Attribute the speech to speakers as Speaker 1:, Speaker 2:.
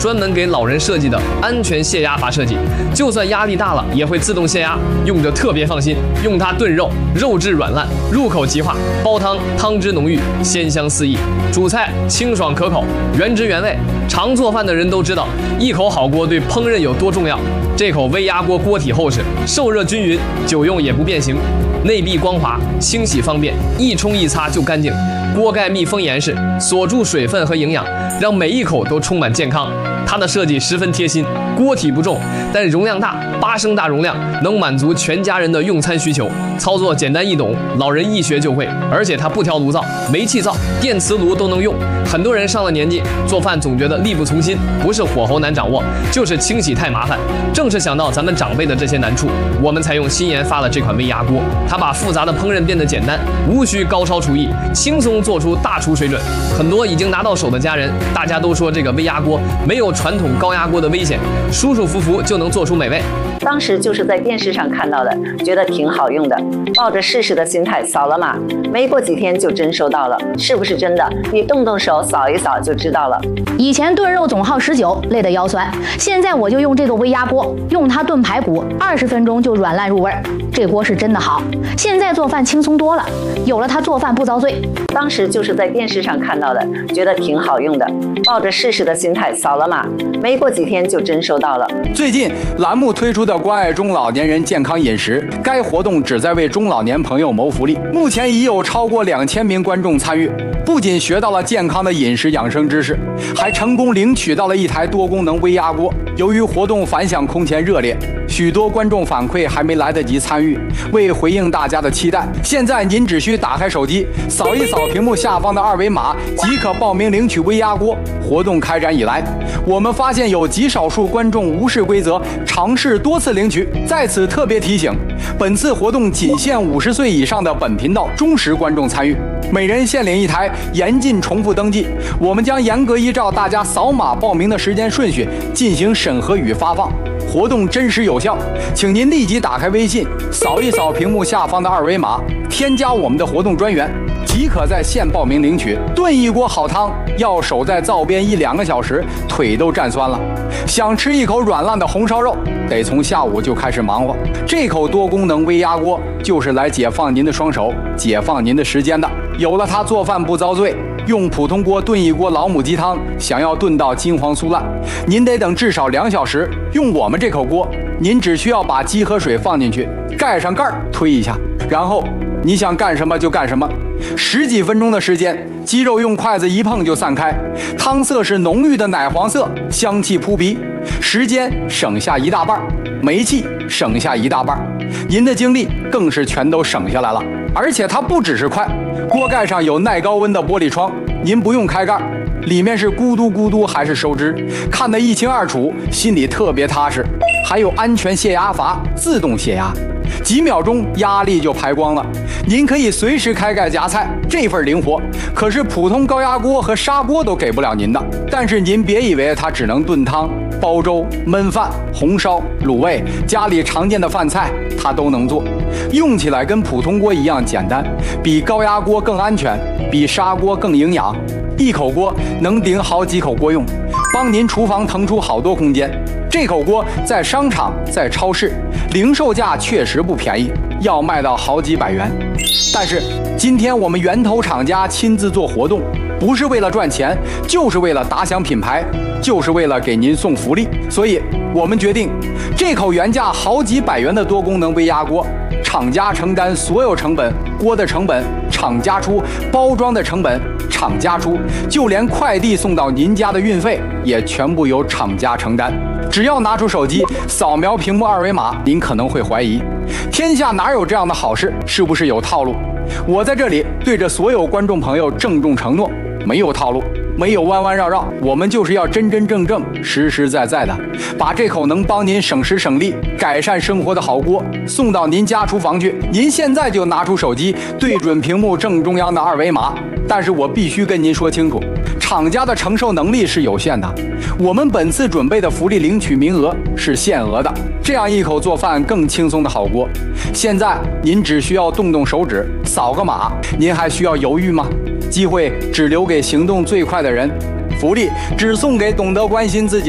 Speaker 1: 专门给老人设计的安全泄压阀设计，就算压力大了也会自动泄压，用着特别放心。用它炖肉，肉质软烂，入口即化；煲汤，汤汁浓郁，鲜香四溢；煮菜清爽可口，原汁原味。常做饭的人都知道，一口好锅对烹饪有多重要。这口微压锅锅体厚实，受热均匀，久用也不变形，内壁光滑，清洗方便，一冲一擦就干净。锅盖密封严实，锁住水分和营养，让每一口都充满健康。它的设计十分贴心，锅体不重，但容量大，8升大容量，能满足全家人的用餐需求。操作简单易懂，老人一学就会。而且它不挑炉灶、煤气灶、电磁炉都能用。很多人上了年纪，做饭总觉得力不从心，不是火候难掌握，就是清洗太麻烦。正是想到咱们长辈的这些难处，我们才用新研发了这款微压锅。它把复杂的烹饪变得简单，无需高烧厨艺，轻松做出大厨水准。很多已经拿到手的家人，大家都说这个微压锅没有传统高压锅的危险，舒舒服服就能做出美味。
Speaker 2: 当时就是在电视上看到的，觉得挺好用的，抱着试试的心态扫了码，没过几天就真收到了。是不是真的？你动动手扫一扫就知道了。
Speaker 3: 以前炖肉总耗19，累得腰酸，现在我就用这个微压锅，用它炖排骨，20分钟就软烂入味。这锅是真的好，现在做饭轻松多了，有了它做饭不遭罪。
Speaker 2: 当时就是在电视上看到的，觉得挺好用的，抱着试试的心态扫了码，没过几天就真收到了。
Speaker 4: 最近栏目推出的关爱中老年人健康饮食，该活动旨在为中老年朋友谋福利，目前已有超过2000名观众参与，不仅学到了健康的饮食养生知识，还成功领取到了一台多功能微压锅。由于活动反响空前热烈，许多观众反馈还没来得及参与。为回应大家的期待，现在您只需打开手机，扫一扫屏幕下方的2维码，即可报名领取微压锅。活动开展以来，我们发现有极少数观众无视规则，尝试多次领取。在此特别提醒，本次活动仅限50岁以上的本频道忠实观众参与，每人限领1台，严禁重复登记。我们将严格依照大家扫码报名的时间顺序进行审核与发放。活动真实有效，请您立即打开微信，扫一扫屏幕下方的2维码，添加我们的活动专员，即可在线报名领取。炖一锅好汤要守在灶边1-2个小时，腿都站酸了。想吃一口软烂的红烧肉，得从下午就开始忙活。这口多功能微压锅就是来解放您的双手，解放您的时间的。有了它，做饭不遭罪。用普通锅炖一锅老母鸡汤，想要炖到金黄酥烂，您得等至少2小时。用我们这口锅，您只需要把鸡和水放进去，盖上盖儿，推一下，然后你想干什么就干什么。10几分钟的时间，鸡肉用筷子一碰就散开，汤色是浓郁的奶黄色，香气扑鼻，时间省下1大半，煤气省下1大半，您的精力更是全都省下来了。而且它不只是快，锅盖上有耐高温的玻璃窗，您不用开盖，里面是咕嘟咕嘟还是收汁，看得一清二楚，心里特别踏实。还有安全泄压阀，自动泄压，几秒钟压力就排光了。您可以随时开盖夹菜，这份灵活可是普通高压锅和砂锅都给不了您的。但是您别以为它只能炖汤、煲粥、焖饭、红烧、卤味，家里常见的饭菜它都能做，用起来跟普通锅一样简单，比高压锅更安全，比砂锅更营养。一口锅能顶好几口锅用，帮您厨房腾出好多空间。这口锅在商场、在超市，零售价确实不便宜，要卖到好几百元。但是今天我们源头厂家亲自做活动，不是为了赚钱，就是为了打响品牌，就是为了给您送福利。所以我们决定，这口原价好几百元的多功能微压锅，厂家承担所有成本，锅的成本厂家出，包装的成本厂家出，就连快递送到您家的运费也全部由厂家承担。只要拿出手机扫描屏幕2维码，您可能会怀疑，天下哪有这样的好事？是不是有套路？我在这里对着所有观众朋友郑重承诺，没有套路，没有弯弯绕绕，我们就是要真真正正、实实在在的把这口能帮您省时省力、改善生活的好锅送到您家厨房去。您现在就拿出手机，对准屏幕正中央的2维码。但是我必须跟您说清楚，厂家的承受能力是有限的，我们本次准备的福利领取名额是限额的。这样一口做饭更轻松的好锅，现在您只需要动动手指，扫个码，您还需要犹豫吗？机会只留给行动最快的人，福利只送给懂得关心自己